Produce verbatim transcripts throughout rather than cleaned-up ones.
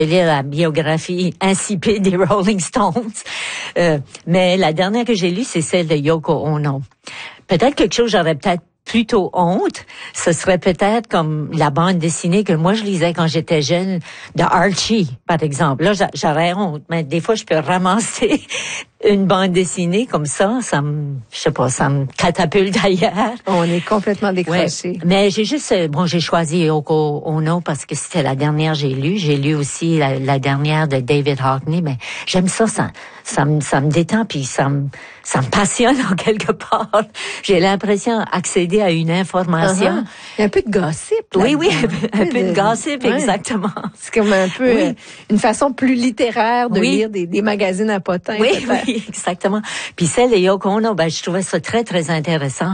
lire la biographie insipide des Rolling Stones. Euh, mais la dernière que j'ai lue, c'est celle de Yoko Ono. Peut-être quelque chose, j'aurais peut-être plutôt honte, ce serait peut-être comme la bande dessinée que moi je lisais quand j'étais jeune, de Archie, par exemple. Là, j'aurais honte, mais des fois, je peux ramasser une bande dessinée comme ça, ça me, je sais pas, ça me catapulte ailleurs. On est complètement décroché. Ouais. Mais j'ai juste, bon, j'ai choisi Yoko Ono parce que c'était la dernière que j'ai lue. J'ai lu aussi la, la dernière de David Hockney, mais j'aime ça, ça, ça me, ça me détend puis ça me, ça me passionne en quelque part. J'ai l'impression d'accéder à une information. Uh-huh. Il y a un peu de gossip. Oui, oui, un peu, un peu de, de gossip, ouais. Exactement. C'est comme un peu oui. une façon plus littéraire de oui. lire des, des magazines à potins. Oui, oui, exactement. Puis celle de Yoko Ono, ben, je trouvais ça très, très intéressant.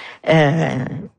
Euh,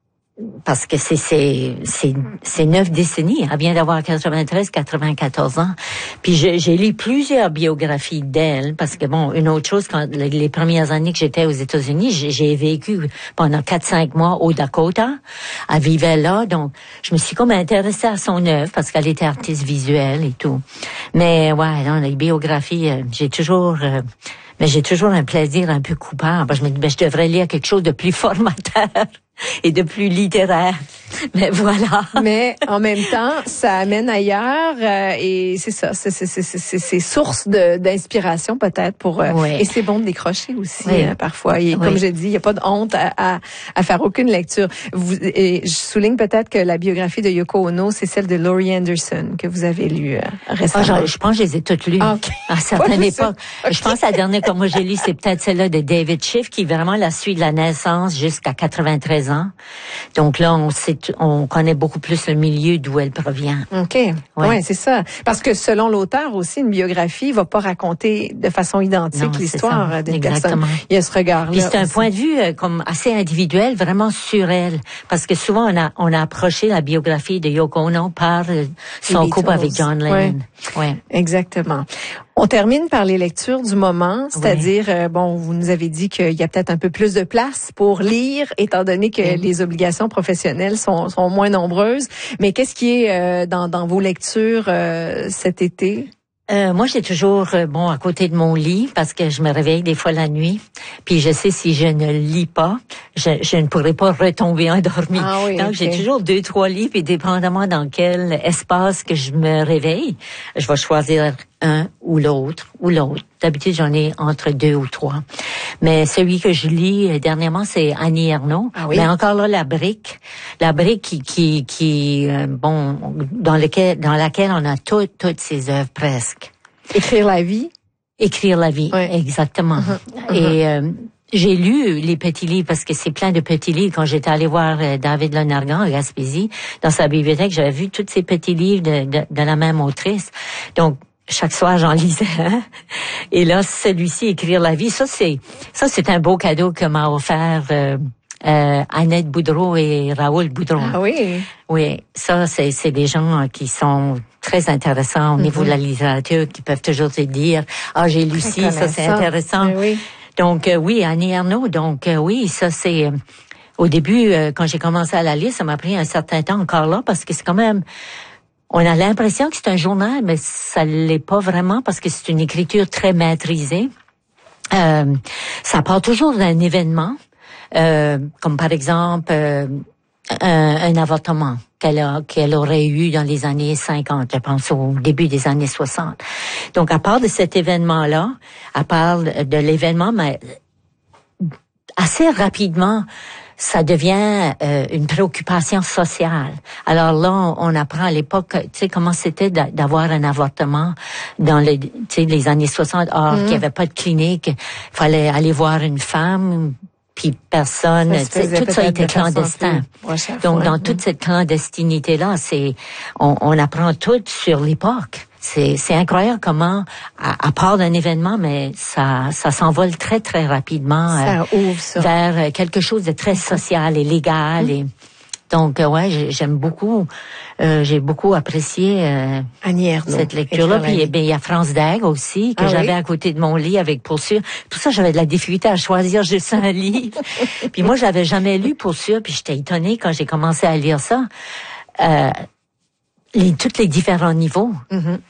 parce que c'est, c'est, c'est, c'est neuf décennies. Elle vient d'avoir quatre-vingt-treize, quatre-vingt-quatorze ans. Puis j'ai, j'ai lu plusieurs biographies d'elle, parce que bon, une autre chose, quand les, les premières années que j'étais aux États-Unis, j'ai, j'ai vécu pendant quatre, cinq mois au Dakota. Elle vivait là, donc je me suis comme intéressée à son œuvre, parce qu'elle était artiste visuelle et tout. Mais ouais, non, les biographies, euh, j'ai toujours... Euh, mais j'ai toujours un plaisir un peu coupable. Je me dis, ben, je devrais lire quelque chose de plus formateur et de plus littéraire. Mais voilà. Mais en même temps, ça amène ailleurs euh, et c'est ça, c'est c'est c'est c'est, c'est source de d'inspiration peut-être pour euh, oui. et c'est bon de décrocher aussi oui. euh, parfois. Et oui. comme je dis, il y a pas de honte à à, à faire aucune lecture. Vous, et je souligne peut-être que la biographie de Yoko Ono, c'est celle de Laurie Anderson que vous avez lue euh, récemment. Ah, je, je pense que je les ai toutes lues. Ah, okay. À certaines époques. Okay. Je pense que la dernière que moi j'ai lue, c'est peut-être celle-là de David Schiff, qui vraiment la suit de la naissance jusqu'à quatre-vingt-treize ans. Donc là, on sait, on connaît beaucoup plus le milieu d'où elle provient. OK. Ouais, ouais c'est ça. Parce que selon l'auteur aussi, une biographie va pas raconter de façon identique non, l'histoire d'une Exactement. personne. Il y a ce regard-là. Puis c'est un aussi. point de vue euh, comme assez individuel, vraiment sur elle. Parce que souvent, on a, on a approché la biographie de Yoko Ono par euh, son couple avec John Lennon. Ouais. Ouais. Exactement. On termine par les lectures du moment, c'est-à-dire, oui. euh, bon, vous nous avez dit qu'il y a peut-être un peu plus de place pour lire, étant donné que oui. les obligations professionnelles sont, sont moins nombreuses. Mais qu'est-ce qui est euh, dans, dans vos lectures euh, cet été? Euh, moi, j'ai toujours, euh, bon, à côté de mon lit, parce que je me réveille des fois la nuit, puis je sais si je ne lis pas, je, je ne pourrai pas retomber endormie. Ah oui, Donc, okay. j'ai toujours deux, trois livres, et dépendamment dans quel espace que je me réveille, je vais choisir un ou l'autre, ou l'autre. D'habitude, j'en ai entre deux ou trois. Mais celui que je lis dernièrement, c'est Annie Ernaux. Ah oui? Mais encore là, la brique. La brique qui, qui, qui euh, bon, dans lequel, dans laquelle on a toutes, toutes ses œuvres presque. Écrire la vie? Écrire la vie, oui. exactement. Uh-huh, uh-huh. Et euh, j'ai lu les petits livres parce que c'est plein de petits livres. Quand j'étais allée voir euh, David Lonargan à Gaspésie, dans sa bibliothèque, j'avais vu tous ces petits livres de, de, de la même autrice. Donc, chaque soir, j'en lisais un. Et là, celui-ci, Écrire la vie, ça, c'est ça c'est un beau cadeau que m'a offert euh, euh, Annette Boudreau et Raoul Boudreau. Ah oui? Oui, ça, c'est, c'est des gens qui sont très intéressants au mm-hmm. niveau de la littérature, qui peuvent toujours te dire « Ah, j'ai lu ci, ça, c'est intéressant. » Oui. Donc, euh, oui, Annie Ernaux, donc euh, oui, ça, c'est... Euh, au début, euh, quand j'ai commencé à la lire, ça m'a pris un certain temps encore là, parce que c'est quand même... On a l'impression que c'est un journal, mais ça l'est pas vraiment parce que c'est une écriture très maîtrisée. Euh, ça part toujours d'un événement, euh, comme par exemple euh, un, un avortement qu'elle a, qu'elle aurait eu dans les années cinquante, je pense au début des années soixante. Donc, à part de cet événement-là, à part de l'événement, mais assez rapidement, ça devient euh, une préoccupation sociale. Alors là, on apprend à l'époque, tu sais, comment c'était d'avoir un avortement dans les, tu sais, les années soixante. Or, mmh. qu'il n'y avait pas de clinique, il fallait aller voir une femme, puis personne, tu sais, tout ça était clandestin. Donc, dans mmh. toute cette clandestinité-là, c'est, on, on apprend tout sur l'époque. C'est, c'est incroyable comment, à, à part d'un événement, mais ça, ça s'envole très, très rapidement ça euh, ouvre, ça. vers quelque chose de très social et légal. Mmh. Et donc, euh, ouais, j'aime beaucoup, euh, j'ai beaucoup apprécié euh, Annie Ernaux, cette lecture-là. Puis, il ben, y a France Daigle aussi, que ah, j'avais oui? à côté de mon lit avec Poursuivre. Tout ça, j'avais de la difficulté à choisir juste un livre. Puis moi, j'avais jamais lu Poursuivre, puis j'étais étonnée quand j'ai commencé à lire ça. Euh, Les, tous les différents niveaux. Mm-hmm.